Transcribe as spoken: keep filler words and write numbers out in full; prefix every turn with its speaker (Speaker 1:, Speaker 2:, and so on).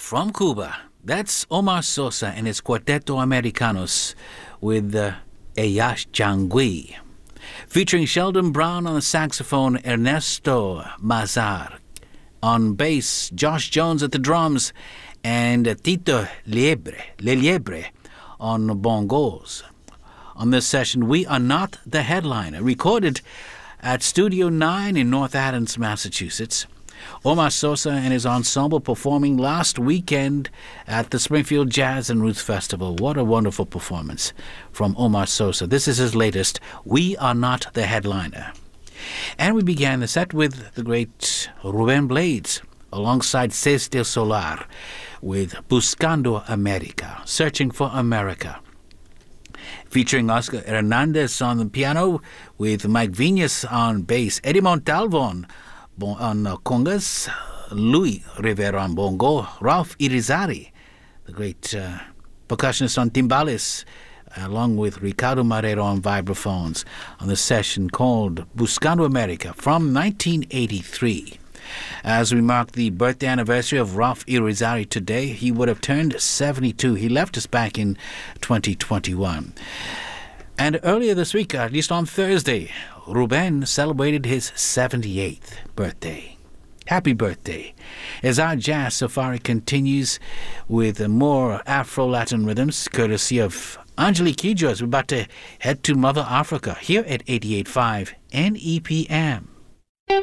Speaker 1: From Cuba, that's Omar Sosa and his Cuarteto Americanos with uh, Eyash Jangui. Featuring Sheldon Brown on the saxophone, Ernesto Mazar. On bass, Josh Jones at the drums, and Tito Liebre, Le Liebre on bongos. On this session, We Are Not the Headliner, recorded at Studio nine in North Adams, Massachusetts. Omar Sosa and his ensemble performing last weekend at the Springfield Jazz and Roots Festival. What a wonderful performance from Omar Sosa. This is his latest, We Are Not the Headliner. And we began the set with the great Ruben Blades alongside Cés del Solar with Buscando America, Searching for America. Featuring Oscar Hernandez on the piano with Mike Viñas on bass, Eddie Montalvo on uh, congas, Louis Rivera on bongo, Ralph Irizarry, the great uh, percussionist on timbales, along with Ricardo Marrero on vibraphones on the session called Buscando America from nineteen eighty-three. As we mark the birthday anniversary of Ralph Irizarry today, he would have turned seventy-two. He left us back in twenty twenty-one. And earlier this week, at least on Thursday, Ruben celebrated his seventy-eighth birthday. Happy birthday. As our jazz safari continues with more Afro-Latin rhythms, courtesy of Angelique Kidjo, as we're about to head to Mother Africa here at eighty-eight point five N E P M.